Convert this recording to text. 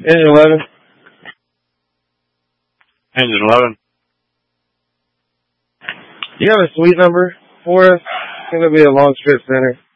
Engine 11. Engine 11. You have a suite number for us? It's going to be a long strip center.